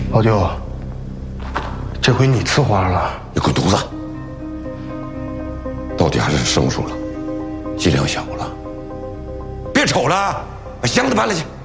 老舅，这回你吃花了。 你滚犊子！到底还是生疏了，剂量小了。别瞅了，把箱子搬来去。